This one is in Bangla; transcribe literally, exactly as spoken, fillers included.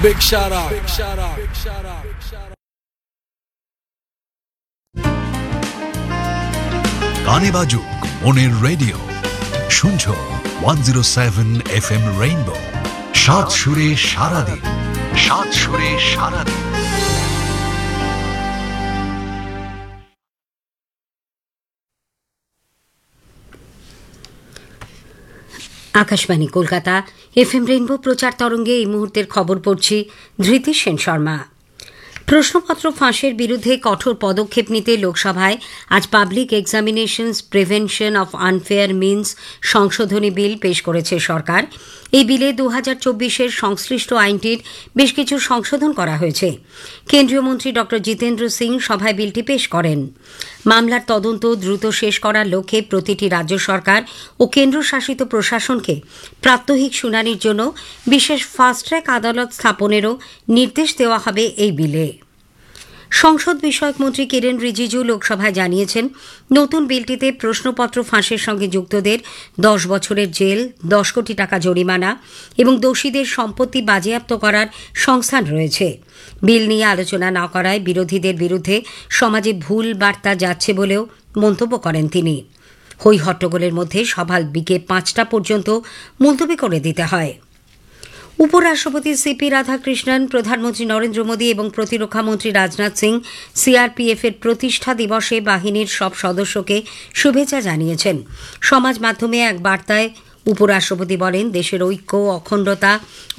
Big shout out. Big shout out. Big shout out. Big shout out. গানে বাজুক মনের রেডিও, শুনছো one zero seven F M rainbow. সাত সুরে সারাদিন, সাত সুরে সারাদিন। Akashvani Kolkata F M rainbow প্রচার তরঙ্গে এই মুহূর্তের খবর পড়ছি ধৃতি সেন শর্মা। প্রশ্নপত্র ফাঁসের বিরুদ্ধে কঠোর পদক্ষেপ নিতে লোকসভায় আজ public examinations prevention of unfair means সংশোধনী বিল পেশ করেছে সরকার। এই বিলে দু হাজার চব্বিশের সংশ্লিষ্ট আইনটির বেশ কিছু সংশোধন করা হয়েছে। কেন্দ্রীয় মন্ত্রী ড জিতেন্দ্র সিং সভায় বিলটি পেশ করেন। মামলার তদন্ত দ্রুত শেষ করার লক্ষ্যে প্রতিটি রাজ্য সরকার ও কেন্দ্রশাসিত প্রশাসনকে প্রাত্যহিক শুনানির জন্য বিশেষ ফাস্ট ট্র্যাক আদালত স্থাপনেরও নির্দেশ দেওয়া হবে এই বিলে। সংসদ বিষয়ক মন্ত্রী কিরেন রিজিজু লোকসভায় জানিয়েছেন, নতুন বিলটিতে প্রশ্নপত্র ফাঁসের সঙ্গে যুক্তদের দশ বছরের জেল, দশ কোটি টাকা জরিমানা এবং দোষীদের সম্পত্তি বাজেয়াপ্ত করার সংস্থান রয়েছে। বিল নিয়ে আলোচনা না করায় বিরোধীদের বিরুদ্ধে সমাজে ভুল বার্তা যাচ্ছে বলেও মন্তব্য করেন তিনি। হই হট্টগোলের মধ্যে সভা বিকেল পাঁচটা পর্যন্ত মুলতবি করে দিতে হয়। উপরাষ্ট্রপতি সিপি রাধাকৃষ্ণন, প্রধানমন্ত্রী নরেন্দ্র মোদী এবং প্রতিরক্ষামন্ত্রী রাজনাথ সিং সিআরপিএফ এর প্রতিষ্ঠা দিবসে বাহিনীর সব সদস্যকে শুভেচ্ছা জানিয়েছেন। সমাজ মাধ্যমে এক বার্তায় উপরাষ্ট্রপতি বলেন, দেশের ঐক্য, অখণ্ডতা